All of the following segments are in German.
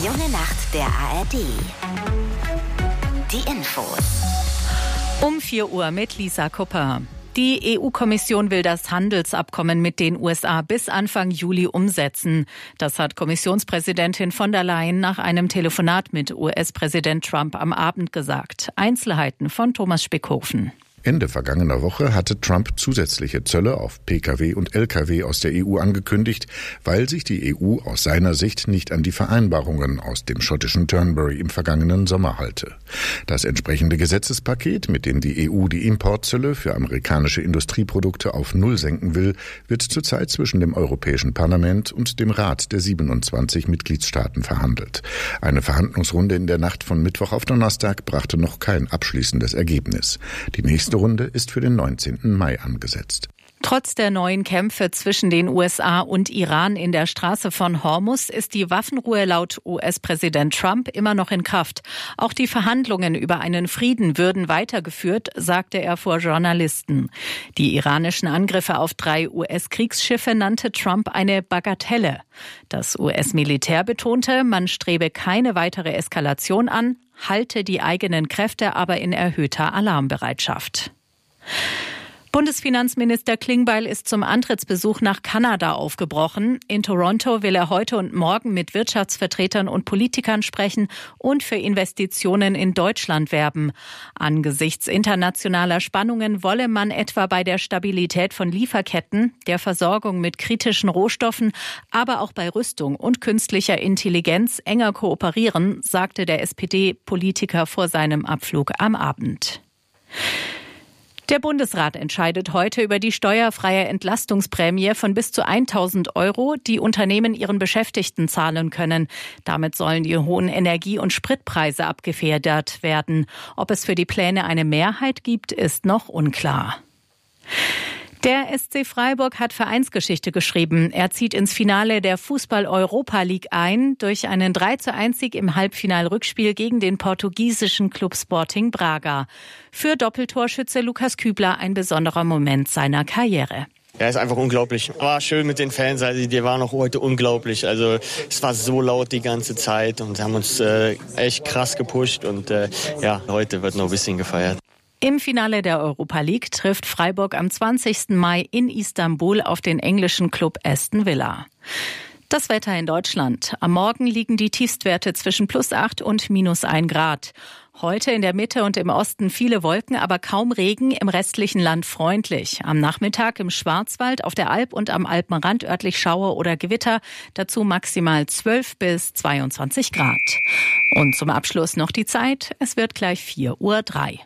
junge Nacht der ARD. Die Infos. Um 4 Uhr mit Lisa Kupper. Die EU-Kommission will das Handelsabkommen mit den USA bis Anfang Juli umsetzen. Das hat Kommissionspräsidentin von der Leyen nach einem Telefonat mit US-Präsident Trump am Abend gesagt. Einzelheiten von Thomas Spickhofen. Ende vergangener Woche hatte Trump zusätzliche Zölle auf Pkw und Lkw aus der EU angekündigt, weil sich die EU aus seiner Sicht nicht an die Vereinbarungen aus dem schottischen Turnberry im vergangenen Sommer halte. Das entsprechende Gesetzespaket, mit dem die EU die Importzölle für amerikanische Industrieprodukte auf Null senken will, wird zurzeit zwischen dem Europäischen Parlament und dem Rat der 27 Mitgliedstaaten verhandelt. Eine Verhandlungsrunde in der Nacht von Mittwoch auf Donnerstag brachte noch kein abschließendes Ergebnis. Die nächste Runde ist für den 19. Mai angesetzt. Trotz der neuen Kämpfe zwischen den USA und Iran in der Straße von Hormuz ist die Waffenruhe laut US-Präsident Trump immer noch in Kraft. Auch die Verhandlungen über einen Frieden würden weitergeführt, sagte er vor Journalisten. Die iranischen Angriffe auf 3 US-Kriegsschiffe nannte Trump eine Bagatelle. Das US-Militär betonte, man strebe keine weitere Eskalation an, halte die eigenen Kräfte aber in erhöhter Alarmbereitschaft. Bundesfinanzminister Klingbeil ist zum Antrittsbesuch nach Kanada aufgebrochen. In Toronto will er heute und morgen mit Wirtschaftsvertretern und Politikern sprechen und für Investitionen in Deutschland werben. Angesichts internationaler Spannungen wolle man etwa bei der Stabilität von Lieferketten, der Versorgung mit kritischen Rohstoffen, aber auch bei Rüstung und künstlicher Intelligenz enger kooperieren, sagte der SPD-Politiker vor seinem Abflug am Abend. Der Bundesrat entscheidet heute über die steuerfreie Entlastungsprämie von bis zu 1.000 €, die Unternehmen ihren Beschäftigten zahlen können. Damit sollen die hohen Energie- und Spritpreise abgefedert werden. Ob es für die Pläne eine Mehrheit gibt, ist noch unklar. Der SC Freiburg hat Vereinsgeschichte geschrieben. Er zieht ins Finale der Fußball-Europa League ein durch einen 3:1 im Halbfinalrückspiel gegen den portugiesischen Club Sporting Braga. Für Doppeltorschütze Lukas Kübler ein besonderer Moment seiner Karriere. Ja, ist einfach unglaublich. War schön mit den Fans, also die waren auch heute unglaublich. Also es war so laut die ganze Zeit und haben uns echt krass gepusht und heute wird noch ein bisschen gefeiert. Im Finale der Europa League trifft Freiburg am 20. Mai in Istanbul auf den englischen Club Aston Villa. Das Wetter in Deutschland. Am Morgen liegen die Tiefstwerte zwischen +8 und -1 Grad. Heute in der Mitte und im Osten viele Wolken, aber kaum Regen, im restlichen Land freundlich. Am Nachmittag im Schwarzwald, auf der Alp und am Alpenrand örtlich Schauer oder Gewitter, dazu maximal 12 bis 22 Grad. Und zum Abschluss noch die Zeit, es wird gleich 4:03 Uhr.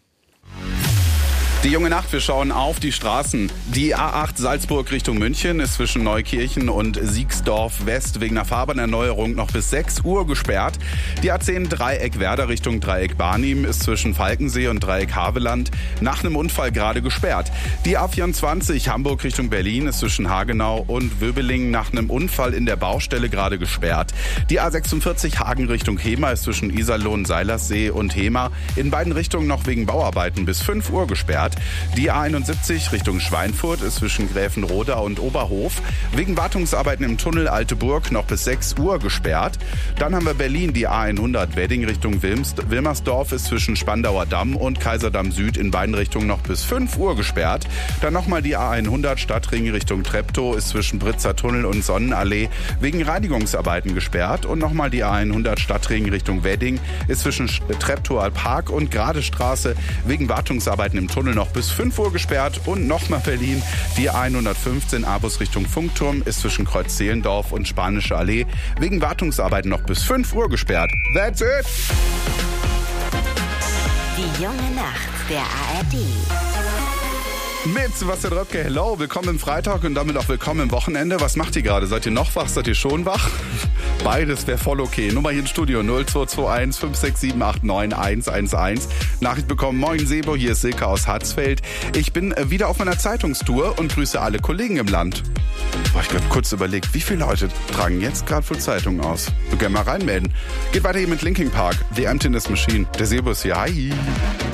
Die junge Nacht, wir schauen auf die Straßen. Die A8 Salzburg Richtung München ist zwischen Neukirchen und Siegsdorf West wegen einer Fahrbahnerneuerung noch bis 6 Uhr gesperrt. Die A10 Dreieck Werder Richtung Dreieck Barnim ist zwischen Falkensee und Dreieck Haveland nach einem Unfall gerade gesperrt. Die A24 Hamburg Richtung Berlin ist zwischen Hagenau und Wöbelingen nach einem Unfall in der Baustelle gerade gesperrt. Die A46 Hagen Richtung Hemer ist zwischen Iserlohn, Seilerssee und Hemer in beiden Richtungen noch wegen Bauarbeiten bis 5 Uhr gesperrt. Die A71 Richtung Schweinfurt ist zwischen Gräfenroda und Oberhof wegen Wartungsarbeiten im Tunnel Alte Burg noch bis 6 Uhr gesperrt. Dann haben wir Berlin, die A100 Wedding Richtung Wilmersdorf ist zwischen Spandauer Damm und Kaiserdamm Süd in beiden Richtungen noch bis 5 Uhr gesperrt. Dann nochmal die A100 Stadtring Richtung Treptow ist zwischen Britzer Tunnel und Sonnenallee wegen Reinigungsarbeiten gesperrt. Und nochmal die A100 Stadtring Richtung Wedding ist zwischen Treptower Park und Gradestraße wegen Wartungsarbeiten im Tunnel noch bis 5 Uhr gesperrt. Und nochmal Berlin, die A115 A-Bus Richtung Funkturm ist zwischen Kreuz-Zehlendorf und Spanische Allee wegen Wartungsarbeiten noch bis 5 Uhr gesperrt. That's it! Die junge Nacht der ARD. Mit Sebastian Röpke, hello, willkommen im Freitag und damit auch willkommen im Wochenende. Was macht ihr gerade? Seid ihr noch wach? Seid ihr schon wach? Beides wäre voll okay. Nummer hier im Studio 0221 567 89 111. Nachricht bekommen, moin Sebo, hier ist Silke aus Harzfeld. Ich bin wieder auf meiner Zeitungstour und grüße alle Kollegen im Land. Ich habe kurz überlegt, wie viele Leute tragen jetzt gerade für Zeitungen aus? Wir können mal reinmelden. Geht weiter hier mit Linkin Park, The Emptiness Machine. Der Sebo ist hier, hi.